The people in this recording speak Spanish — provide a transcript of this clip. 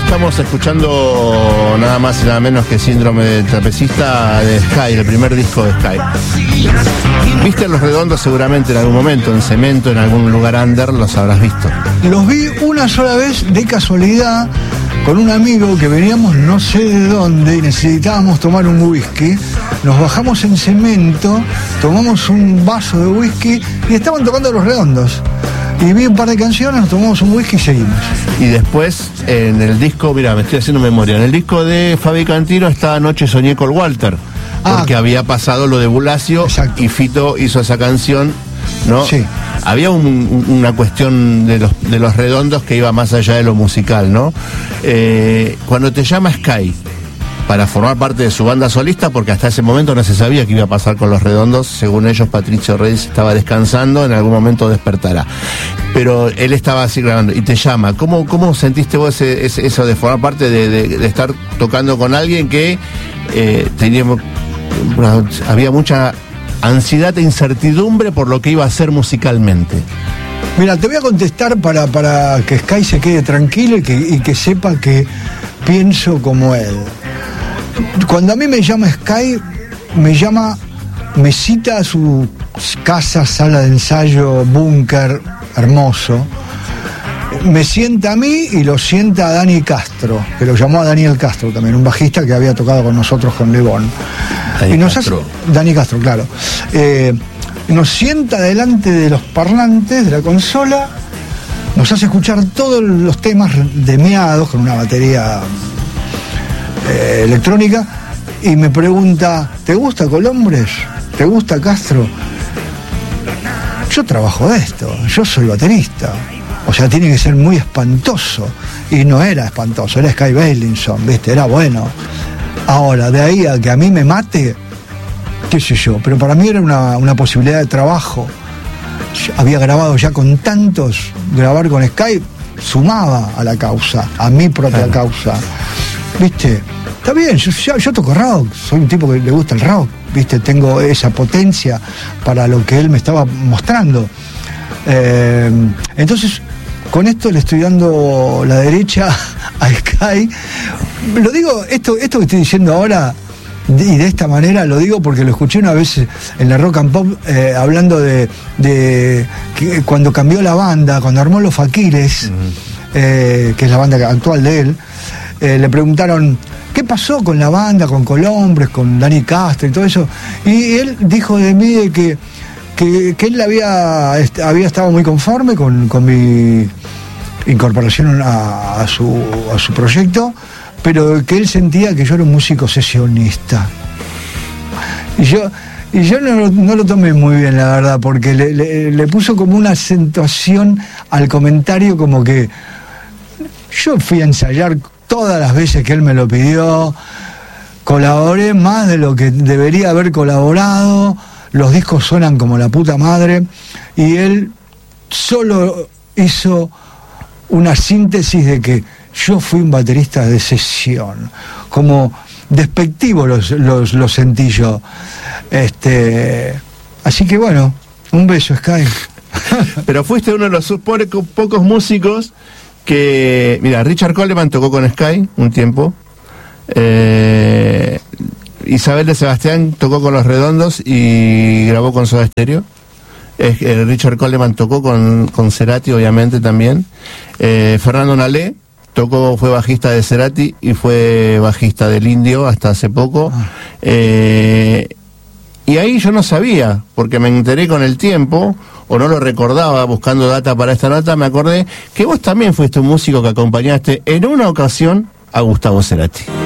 Estamos escuchando nada más y nada menos que Síndrome del Trapecista de Sky, el primer disco de Sky. ¿Viste Los Redondos seguramente en algún momento, en Cemento, en algún lugar under, los habrás visto? Los vi una sola vez de casualidad con un amigo que veníamos no sé de dónde y necesitábamos tomar un whisky. Nos bajamos en Cemento, tomamos un vaso de whisky y estaban tocando Los Redondos. Y vi un par de canciones, nos tomamos un whisky y seguimos. Y después, en el disco, mira, me estoy haciendo memoria, en el disco de Fabi Cantilo está Anoche soñé con Walter, porque había pasado lo de Bulacio. Exacto. Y Fito hizo esa canción, ¿no? Sí. Había una cuestión de los Redondos que iba más allá de lo musical, ¿no? Cuando te llama Sky para formar parte de su banda solista, porque hasta ese momento no se sabía qué iba a pasar con Los Redondos, según ellos Patricio Reyes estaba descansando, en algún momento despertará, pero él estaba así grabando y te llama. ¿Cómo sentiste vos eso de formar parte de estar tocando con alguien que había mucha ansiedad e incertidumbre por lo que iba a hacer musicalmente? Mira, te voy a contestar para que Sky se quede tranquilo y que sepa que pienso como él. Cuando a mí me llama Sky, me cita a su casa, sala de ensayo, búnker hermoso. Me sienta a mí y lo sienta a Dani Castro, que lo llamó a Daniel Castro también, un bajista que había tocado con nosotros con Lebón. Dani Castro, claro. Nos sienta delante de los parlantes de la consola, nos hace escuchar todos los temas demeados con una batería electrónica y me pregunta: ¿te gusta Colombres? ¿Te gusta Castro? Yo trabajo de esto, yo soy baterista, o sea, tiene que ser muy espantoso. Y no era espantoso, era Sky Bailinson, ¿viste? Era bueno. Ahora, de ahí a que a mí me mate, qué sé yo, pero para mí era una posibilidad de trabajo. Había grabado ya con tantos, grabar con Sky sumaba a la causa, a mi propia causa, ¿viste? Está bien, yo toco rock, soy un tipo que le gusta el rock, ¿viste? Tengo esa potencia para lo que él me estaba mostrando. Entonces, con esto le estoy dando la derecha a Sky. Lo digo, esto que estoy diciendo ahora, y de esta manera lo digo porque lo escuché una vez en la Rock and Pop, hablando de que cuando cambió la banda, cuando armó Los Faquires, que es la banda actual de él, le preguntaron ¿qué pasó con la banda, con Colombres, con Dani Castro y todo eso? Y él dijo de mí de que él había estado muy conforme con mi incorporación a su proyecto, pero que él sentía que yo era un músico sesionista. Y yo no lo tomé muy bien, la verdad, porque le puso como una acentuación al comentario, como que yo fui a ensayar todas las veces que él me lo pidió, colaboré más de lo que debería haber colaborado, los discos suenan como la puta madre, y él solo hizo una síntesis de que yo fui un baterista de sesión, como despectivo lo sentí yo. Así que bueno, un beso, Sky. Pero fuiste uno de los pocos músicos que, mira, Richard Coleman tocó con Sky un tiempo, Isabel de Sebastián tocó con Los Redondos y grabó con Soda Stereo. Richard Coleman tocó con Cerati, obviamente, también. Fernando Nalé fue bajista de Cerati y fue bajista del Indio hasta hace poco. Y ahí yo no sabía, porque me enteré con el tiempo, o no lo recordaba, buscando data para esta nota, me acordé que vos también fuiste un músico que acompañaste en una ocasión a Gustavo Cerati.